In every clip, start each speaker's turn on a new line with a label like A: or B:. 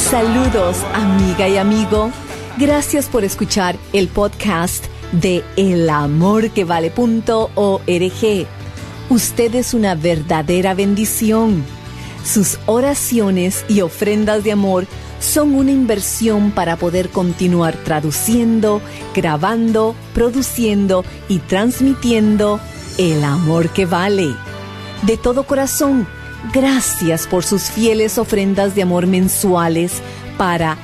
A: Saludos, amiga y amigo. Gracias por escuchar el podcast de elamorquevale.org. Usted es una verdadera bendición. Sus oraciones y ofrendas de amor son una inversión para poder continuar traduciendo, grabando, produciendo y transmitiendo el amor que vale. De todo corazón, gracias por sus fieles ofrendas de amor mensuales para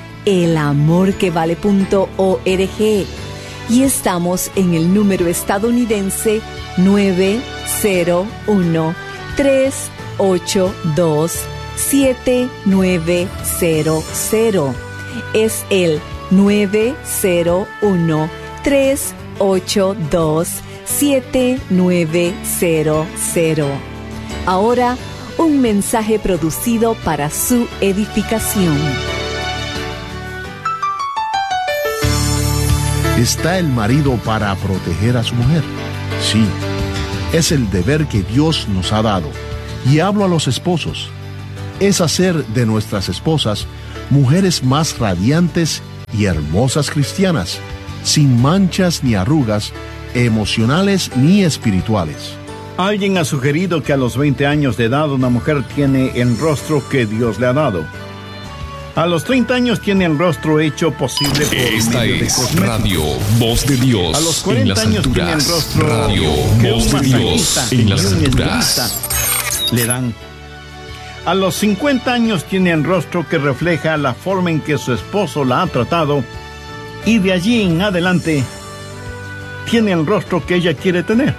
A: elamorquevale.org. Y estamos en el número estadounidense 901-382-7900. Es el 901-382-7900. Ahora, un mensaje producido para su edificación.
B: ¿Está el marido para proteger a su mujer? Sí, es el deber que Dios nos ha dado. Y hablo a los esposos. Es hacer de nuestras esposas mujeres más radiantes y hermosas cristianas, sin manchas ni arrugas, emocionales ni espirituales.
C: Alguien ha sugerido que a los 20 años de edad una mujer tiene el rostro que Dios le ha dado. A los 30 años tiene el rostro hecho posible por medio de cosméticos.
D: Radio Voz de Dios.
C: A los 40 años tiene el rostro
D: Radio
C: que
D: Voz
C: un
D: de Dios
C: masajista
D: en
C: y
D: las
C: un
D: alturas.
C: estilista le dan. A los 50 años tiene el rostro que refleja la forma en que su esposo la ha tratado, y de allí en adelante tiene el rostro que ella quiere tener.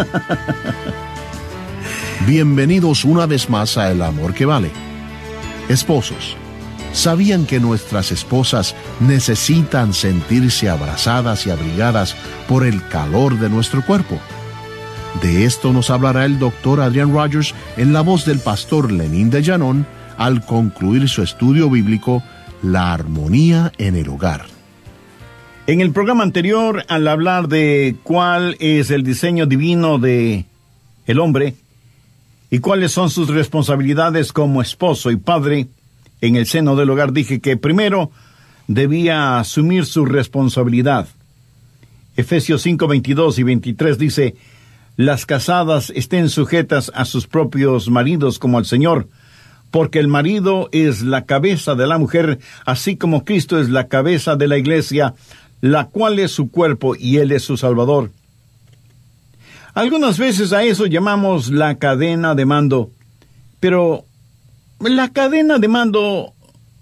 B: Bienvenidos una vez más a El Amor que Vale. Esposos, ¿sabían que nuestras esposas necesitan sentirse abrazadas y abrigadas por el calor de nuestro cuerpo? De esto nos hablará el doctor Adrian Rogers en la voz del pastor Lenín de Llanón al concluir su estudio bíblico La armonía en el hogar.
C: En el programa anterior, al hablar de cuál es el diseño divino de el hombre y cuáles son sus responsabilidades como esposo y padre en el seno del hogar, dije que primero debía asumir su responsabilidad. Efesios 5, 22 y 23 dice: las casadas estén sujetas a sus propios maridos como al Señor, porque el marido es la cabeza de la mujer, así como Cristo es la cabeza de la iglesia, la cual es su cuerpo y Él es su Salvador. Algunas veces a eso llamamos la cadena de mando, pero la cadena de mando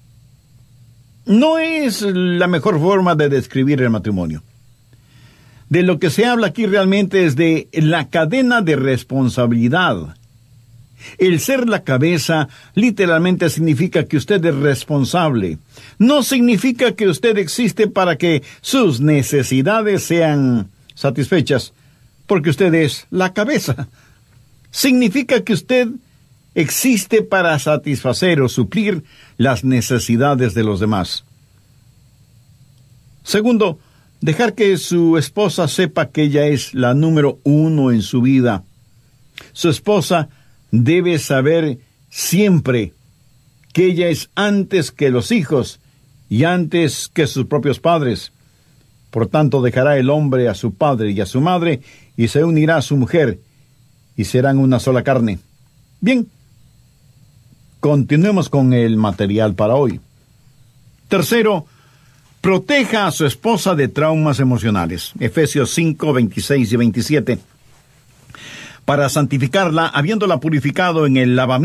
C: no es la mejor forma de describir el matrimonio. De lo que se habla aquí realmente es de la cadena de responsabilidad. El ser la cabeza literalmente significa que usted es responsable. No significa que usted existe para que sus necesidades sean satisfechas, porque usted es la cabeza. Significa que usted existe para satisfacer o suplir las necesidades de los demás. Segundo, dejar que su esposa sepa que ella es la número uno en su vida. Su esposa debe saber siempre que ella es antes que los hijos y antes que sus propios padres. Por tanto, dejará el hombre a su padre y a su madre y se unirá a su mujer y serán una sola carne. Bien, continuemos con el material para hoy. Tercero, proteja a su esposa de traumas emocionales. Efesios 5, 26 y 27. Para santificarla, habiéndola purificado en el lavamiento